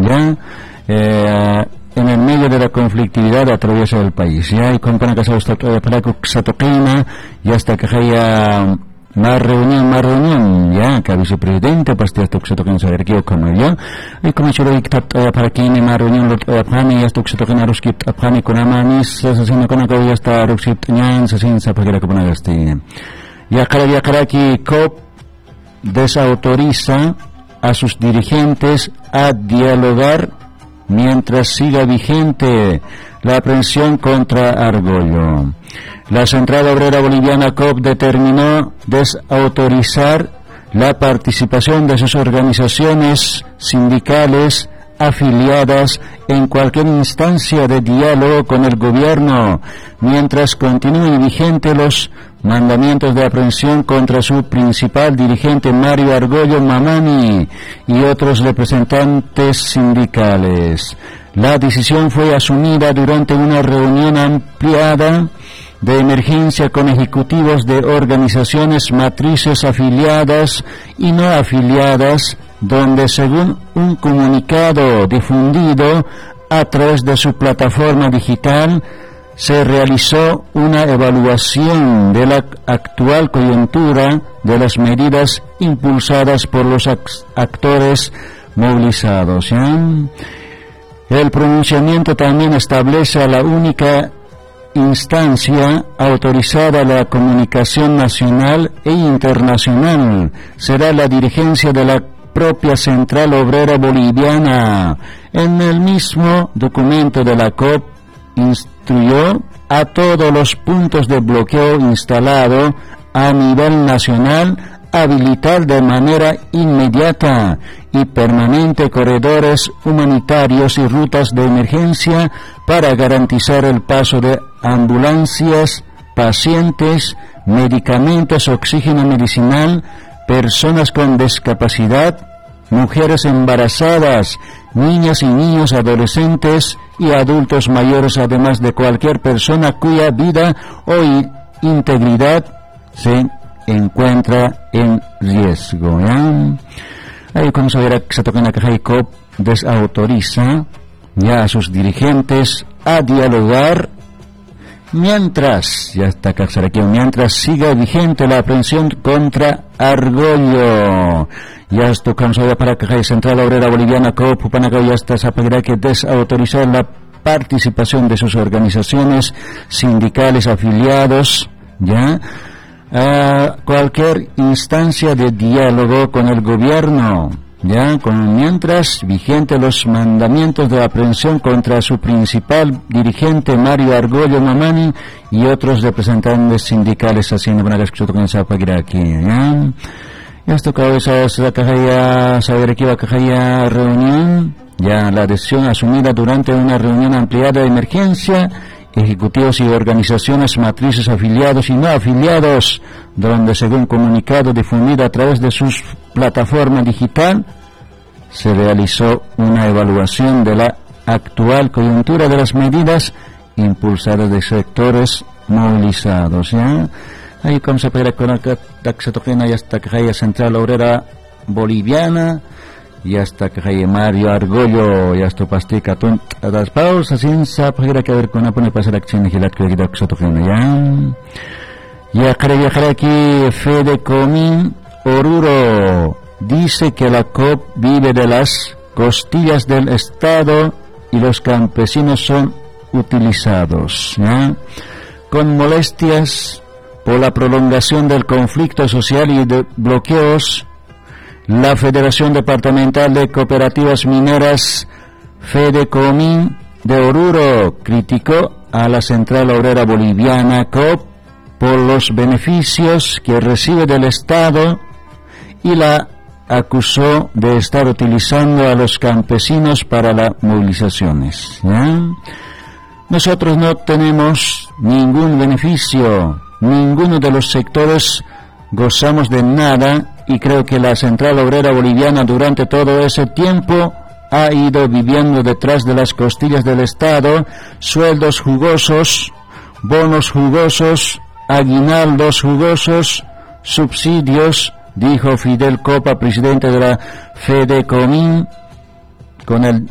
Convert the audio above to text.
ya, en el medio de la conflictividad atraviesa el país, ya, y con para Xatoquina, ya hasta que haya más reunión, ya, que vicepresidente, pastor Xatoquina saber aquí o como yo, y como yo lo para aquí ni más reunión, Afgani, ya Xatoquina Ruskip, Afgani con Amanis, asesino con acá, ya está Ruskip, Nyan, Sasin, Zapagera con Agasti. Ya Karaki COP desautoriza a sus dirigentes a dialogar mientras siga vigente la aprehensión contra Argollo. La Central Obrera Boliviana COP determinó desautorizar la participación de sus organizaciones sindicales afiliadas en cualquier instancia de diálogo con el gobierno, mientras continúen vigentes los mandamientos de aprehensión contra su principal dirigente Mario Argollo Mamani y otros representantes sindicales. La decisión fue asumida durante una reunión ampliada de emergencia con ejecutivos de organizaciones matrices afiliadas y no afiliadas, donde según un comunicado difundido a través de su plataforma digital, se realizó una evaluación de la actual coyuntura de las medidas impulsadas por los actores movilizados, ¿ya? El pronunciamiento también establece a la única instancia autorizada a la comunicación nacional e internacional será la dirigencia de la propia Central Obrera Boliviana. En el mismo documento de la COP instruyó a todos los puntos de bloqueo instalado a nivel nacional habilitar de manera inmediata y permanente corredores humanitarios y rutas de emergencia para garantizar el paso de ambulancias, pacientes, medicamentos, oxígeno medicinal, personas con discapacidad, mujeres embarazadas, niñas y niños, adolescentes y adultos mayores, además de cualquier persona cuya vida o integridad se encuentra en riesgo, ¿ya? Ahí cuando se verá que se toca en la caja y COP desautoriza ya a sus dirigentes a dialogar mientras siga vigente la aprehensión contra Argollo. Ya esto cansado para que Central Obrera Boliviana COP Upanaca ya está sabrá que desautorizar la participación de sus organizaciones sindicales afiliados, ya, a cualquier instancia de diálogo con el gobierno, ya, mientras vigente los mandamientos de aprehensión contra su principal dirigente Mario Argollo Mamani y otros representantes sindicales haciendo una aquí, ya. Ya esto cabeza saber que va reunión, ya la decisión asumida durante una reunión ampliada de emergencia, ejecutivos y organizaciones matrices afiliados y no afiliados, donde según comunicado difundido a través de su plataforma digital, se realizó una evaluación de la actual coyuntura de las medidas impulsadas de sectores movilizados, ¿ya? Ahí como se puede con la Xatoquina y hasta que haya Central Obrera Boliviana y hasta que haya Mario Argollo y hasta pastica a las pausas sin saber que ver con la pone pasar acción y la que da Xatoquina, ya creo que aquí Fede Comín Oruro dice que la COP vive de las costillas del Estado y los campesinos son utilizados, ¿ya? Con molestias por la prolongación del conflicto social y de bloqueos, la Federación Departamental de Cooperativas Mineras Fedecomín de Oruro criticó a la Central Obrera Boliviana COP por los beneficios que recibe del Estado y la acusó de estar utilizando a los campesinos para las movilizaciones, ¿ya? Nosotros no tenemos ningún beneficio, ninguno de los sectores gozamos de nada y creo que la Central Obrera Boliviana durante todo ese tiempo ha ido viviendo detrás de las costillas del Estado, sueldos jugosos, bonos jugosos, aguinaldos jugosos, subsidios, dijo Fidel Copa, presidente de la Fedecomín, con el